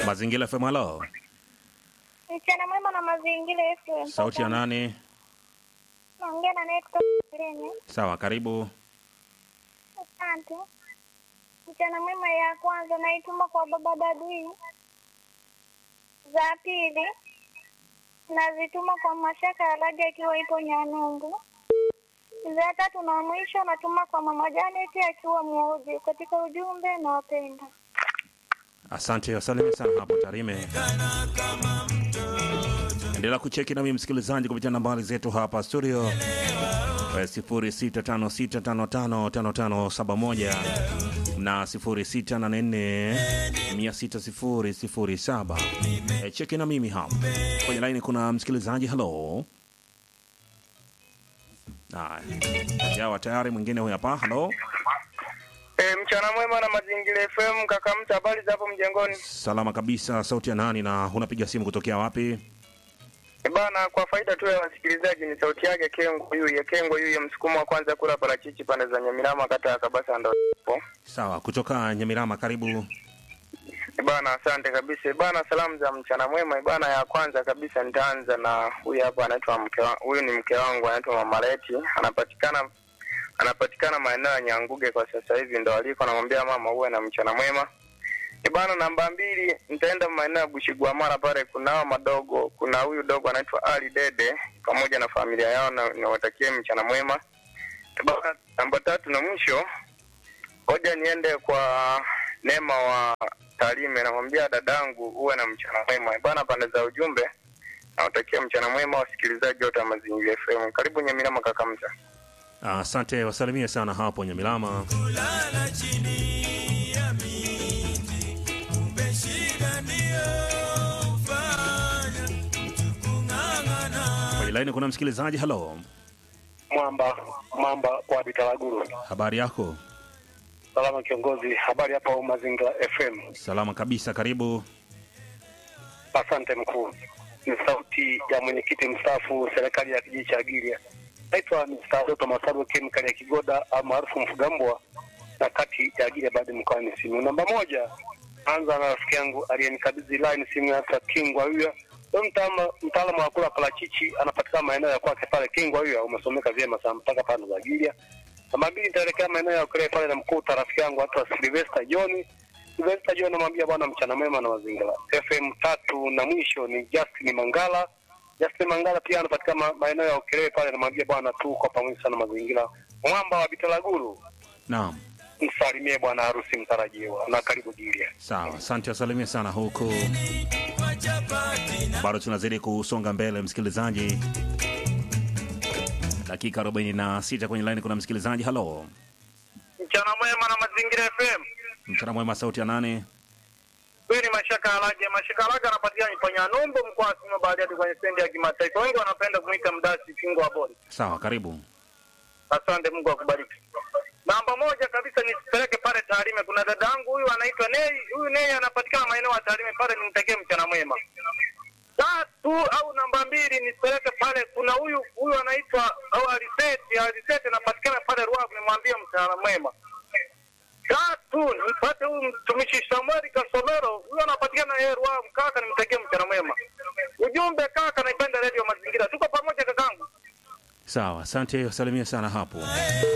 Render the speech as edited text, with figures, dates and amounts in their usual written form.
Mazingira FM, halo. Mchana mwema na Mazingira FM. Sauti ya nani? Naongea na Neto Lene. Sawa, karibu. Asante. Mchana mwema ya kwanza naituma kwa baba Dadui. Za pili nazituma kwa Mashaka ya Laja akiwa ipo Nyanungu. Za tatu na mwisho natuma kwa mama Janet akiwa Muoje. Katika ujumbe na wapenda. Asante, wasalimia sana hapo Tarime. Endelea kucheki na mimi msikilizaji kupitia nambari zetu hapa studio 0656555571 na 0684600007. Cheki na mimi hapa. Kwenye line kuna msikilizaji, hello. Jawa tayari, mwingine huyu hapa, hello. Mchana mwema na Mazingira FM, kaka mta, habari za hapo mjengoni? Salama kabisa. Sauti ya nani na unapiga simu kutokea wapi? Bana, kwa faida tu ya wasikilizaji, ni sauti yake Kengo huyu ya msukumo wa kwanza kula parachichi pande za Nyamirama, kata ya Kabasa ndo. Sawa, kutoka Nyamirama, karibu. Bana, asante kabisa. Bana, salamu za mchana mwema. Bana, ya kwanza kabisa nitaanza na huyu hapa, anaitwa huyu ni mke wangu, anaitwa Mama Leti. Anapatikana maeneo ya Nyanguge kwa sasa hivi, ndo aliko. Namwambia mama uwe na mchana mwema. Bana, namba 2 nitaenda maeneo ya Bushigwamara pale, kunao madogo, kuna huyu dogo anaitwa Ali Dede pamoja na familia yao, na niwatakie mchana mwema. Bana, namba 3 na mwisho, hoja niende kwa Neema wa Tarime, namwambia dadangu uwe na mchana mwema. Bana, pande za ujumbe nawatakia mchana mwema wasikilizaji wote wa Mazingira FM. Karibu Nyamirama, kaka mta. Asante, wasalimie sana hapo Nyamirama. Kwenye line kuna msikilizaji, hello. Mwamba kwa Bitalaguru. Habari yako? Salama kiongozi, habari hapa Mazingira FM. Salama kabisa, karibu. Asante mkuu. Ni sauti ya mwenyekiti mstaafu serikali ya kijiji cha Gilia. Naitwa Mr. Dr. Masaru Kemikali ya Kigoda maarufu Mfugambwa, na kati ya Gilia baada mkoani simu. Namba 1, anza na rafiki yangu aliyenikabidhi line simu ya Kingwa huyo. Mtaalamu wa kula parachichi anapatikana maeneo ya kwake pale Kingwa huyo, umesomeka vyema sana mpaka pale za Gilia. Namba 2, nitaelekea maeneo ya Ukele pale na mkuu rafiki yangu hata Sylvester John. Sylvester John namwambia bwana mchana mwema na Mazingira FM. 3 na mwisho ni Justin Mangala. Justin Mangala pia anapatikana maeneo ya Ukele pale, namwambia bwana tu kwa pamoja sana Mazingira. Mwamba wa Bitalaguru. Naam. Msalimie bwana harusi mtarajiwa na karibu Gilia. Sawa, asante, wasalimie sana huko. Bado tunazidi kusonga mbele msikilizaji. Dakika 46 kwenye line kuna msikilizaji, hello. Mchana mwema na Mazingira FM. Mchana mwema, sauti ya nani? Huyu ni Mashaka Alaje. Mashaka Alaje anapatikana Nyanumbu, mkoa wa Simiyu, baada ya kwenye stendi ya kimataifa. Wengi wanapenda kumuita mdasi kingo wa bodi. Sawa, karibu. Asante, Mungu akubariki. Namba 1 kabisa nisipeleke pale Tarime, kuna dadangu huyu anaitwa Nei. Huyu Nei anapatikana maeneo ya Tarime pale, nimtakie mchana mwema. 3 au namba 2 nisipeleke pale, kuna huyu anaitwa au Aliseti anapatikana pale Ruavu, nimwambie mchana mwema. 3 nipate huyu mtumishi Samuel Kasomero, huyu anapatikana Ruavu, kaka nimtakie mchana mwema. Ujumbe kaka, naipenda Radio Mazingira. Tuko pamoja kakangu. Sawa, asante, wasalimie sana hapo.